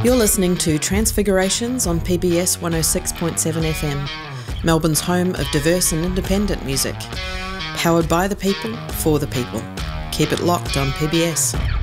You're listening to Transfigurations on PBS 106.7 FM, Melbourne's home of diverse and independent music. Powered by the people, for the people. Keep it locked on PBS.